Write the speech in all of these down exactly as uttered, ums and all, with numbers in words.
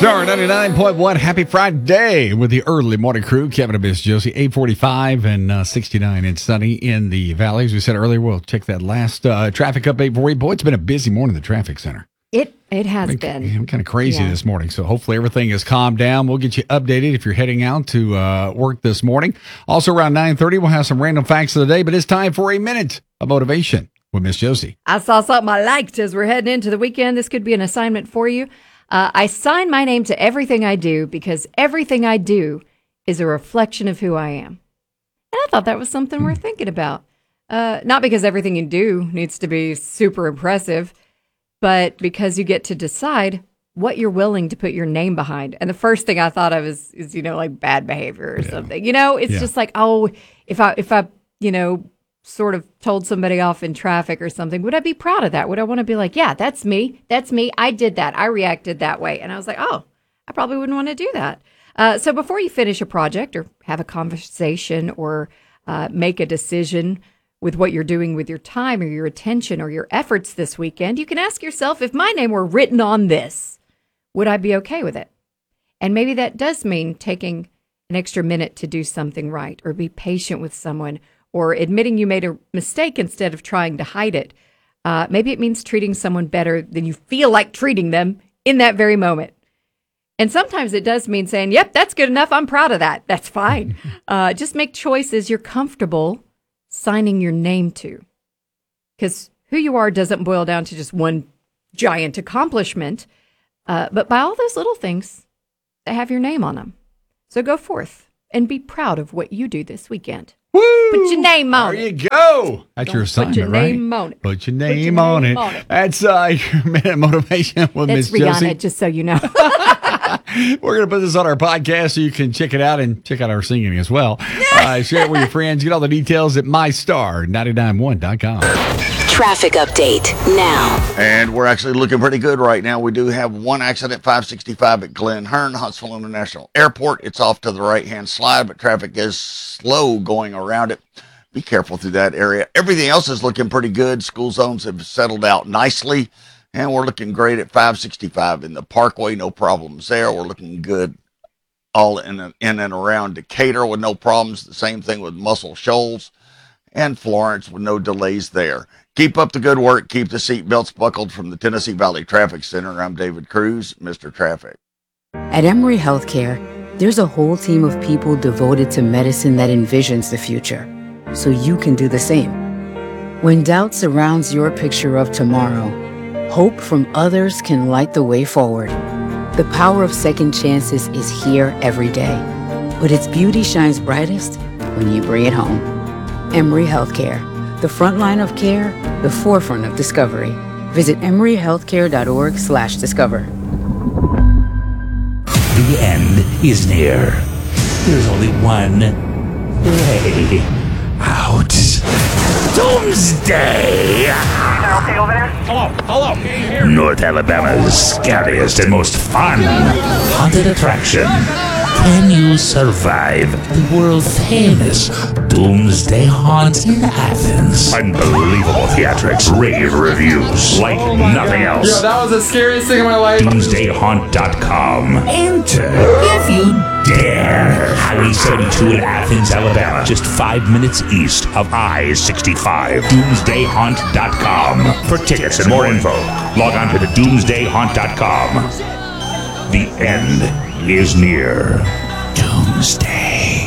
Star ninety-nine point one. Happy Friday with the early morning crew. Kevin and Miss Josie. eight forty-five and uh, sixty-nine and sunny in the valley. As we said earlier, we'll check that last uh, traffic update for you. Boy, it's been a busy morning at the traffic center. It it has been. been. been kind of crazy yeah. this morning. So hopefully everything is calmed down. We'll get you updated if you're heading out to uh, work this morning. Also around nine thirty, we'll have some random facts of the day. But it's time for a minute of motivation with Miss Josie. I saw something I liked as we're heading into the weekend. This could be an assignment for you. Uh, I sign my name to everything I do because everything I do is a reflection of who I am. And I thought that was something mm. worth thinking about. Uh, not because everything you do needs to be super impressive, but because you get to decide what you're willing to put your name behind. And the first thing I thought of is, is you know, like bad behavior or yeah. something. You know, it's yeah. just like, oh, if I, if I, you know, sort of told somebody off in traffic or something, would I be proud of that? Would I want to be like, yeah, that's me. That's me. I did that. I reacted that way. And I was like, oh, I probably wouldn't want to do that. Uh, so before you finish a project or have a conversation or uh, make a decision with what you're doing with your time or your attention or your efforts this weekend, you can ask yourself, if my name were written on this, would I be okay with it? And maybe that does mean taking an extra minute to do something right or be patient with someone, or admitting you made a mistake instead of trying to hide it. Uh, maybe it means treating someone better than you feel like treating them in that very moment. And sometimes it does mean saying, yep, that's good enough. I'm proud of that. That's fine. Uh, just make choices you're comfortable signing your name to. Because who you are doesn't boil down to just one giant accomplishment, uh, but by all those little things that have your name on them. So go forth and be proud of what you do this weekend. Woo! Put your name on there it. There you go. That's Don't your assignment, put your right? name on it. Put your name, put your on, name it. on it. That's uh, your minute motivation with Miss That's Rihanna, Josie. just so you know. We're going to put this on our podcast so you can check it out and check out our singing as well. Uh, share it with your friends. Get all the details at my star nine nine one dot com. Traffic update now. And we're actually looking pretty good right now. We do have one accident, five sixty-five at Glen Hearn, Huntsville International Airport. It's off to the right-hand slide, but traffic is slow going around it. Be careful through that area. Everything else is looking pretty good. School zones have settled out nicely, and we're looking great at five sixty-five in the Parkway. No problems there. We're looking good all in and, in and around Decatur with no problems. The same thing with Muscle Shoals and Florence with no delays there. Keep up the good work. Keep the seatbelts buckled. From the Tennessee Valley Traffic Center, I'm David Cruz, Mister Traffic. At Emory Healthcare, there's a whole team of people devoted to medicine that envisions the future, so you can do the same. When doubt surrounds your picture of tomorrow, hope from others can light the way forward. The power of second chances is here every day, but its beauty shines brightest when you bring it home. Emory Healthcare, the front line of care, the forefront of discovery. Visit emory healthcare dot org slash discover. The end is near. There's only one way out. Doomsday! Okay over there? Hello, hello. Hey, North Alabama's scariest and most fun haunted attraction. Can you survive the world-famous Doomsday Haunt in Athens? Unbelievable theatrics, rave reviews, like oh nothing God. else. Yo, that was the scariest thing in my life. doomsday haunt dot com. Enter if you dare. Highway seventy-two in Athens, Alabama, just five minutes east of I sixty-five. doomsday haunt dot com. For tickets and more info, log on to the doomsday haunt dot com. The end is near. Doomsday.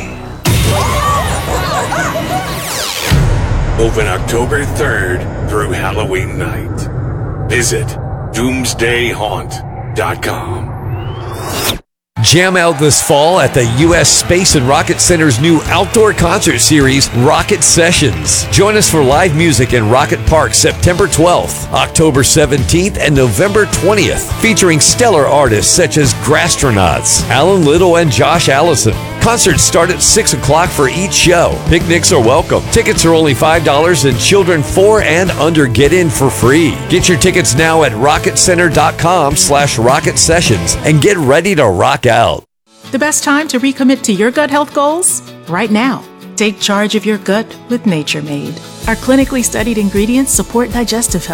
Open October third through Halloween night. Visit doomsday haunt dot com. Jam out this fall at the U S Space and Rocket Center's new outdoor concert series, Rocket Sessions. Join us for live music in Rocket Park September twelfth, October seventeenth, and November twentieth, featuring stellar artists such as Grastronauts, Alan Little, and Josh Allison. Concerts start at six o'clock for each show. Picnics are welcome. Tickets are only five dollars, and children four and under get in for free. Get your tickets now at rocket center dot com slash rocket sessions and get ready to rock out. The best time to recommit to your gut health goals? Right now. Take charge of your gut with Nature Made. Our clinically studied ingredients support digestive health,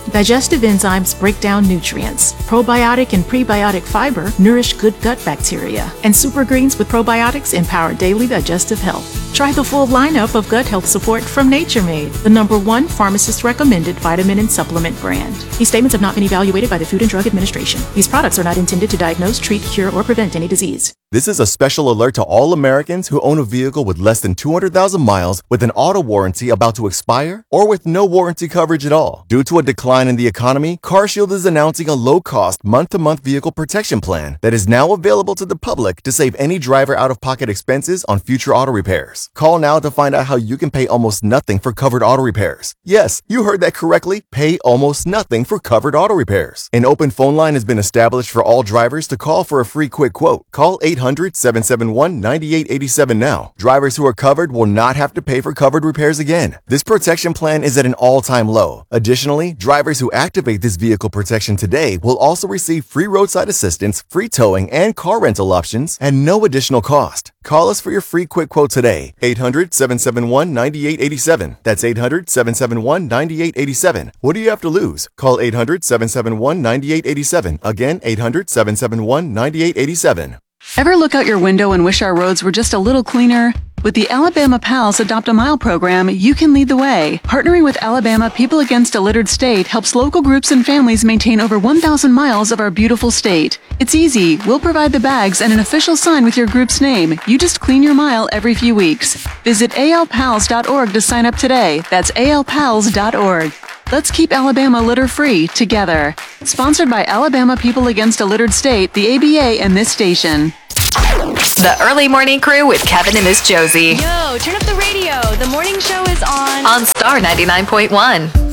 Digestive enzymes break down nutrients. Probiotic and prebiotic fiber nourish good gut bacteria. And Super Greens with probiotics empower daily digestive health. Try the full lineup of gut health support from Nature Made, the number one pharmacist-recommended vitamin and supplement brand. These statements have not been evaluated by the Food and Drug Administration. These products are not intended to diagnose, treat, cure, or prevent any disease. This is a special alert to all Americans who own a vehicle with less than two hundred thousand miles with an auto warranty about to expire or with no warranty coverage at all. Due to a decline in the economy, CarShield is announcing a low-cost month-to-month vehicle protection plan that is now available to the public to save any driver out-of-pocket expenses on future auto repairs. Call now to find out how you can pay almost nothing for covered auto repairs. Yes, you heard that correctly. Pay almost nothing for covered auto repairs. An open phone line has been established for all drivers to call for a free quick quote. Call eight hundred, seven seven one, nine eight eight seven now. Drivers who are covered will not have to pay for covered repairs again. This protection plan is at an all-time low. Additionally, drivers who activate this vehicle protection today will also receive free roadside assistance, free towing, and car rental options at no additional cost. Call us for your free quick quote today. eight hundred, seven seven one, nine eight eight seven. That's eight hundred, seven seven one, nine eight eight seven. What do you have to lose? Call eight hundred, seven seven one, nine eight eight seven. Again, eight hundred, seven seven one, nine eight eight seven. Ever look out your window and wish our roads were just a little cleaner? With the Alabama Pals Adopt a Mile program, you can lead the way. Partnering with Alabama People Against a Littered State helps local groups and families maintain over one thousand miles of our beautiful state. It's easy. We'll provide the bags and an official sign with your group's name. You just clean your mile every few weeks. Visit A L pals dot org to sign up today. That's A L pals dot org. Let's keep Alabama litter-free together. Sponsored by Alabama People Against a Littered State, the A B A, and this station. The Early Morning Crew with Kevin and Miss Josie. Yo, turn up the radio. The morning show is on. On Star ninety-nine point one.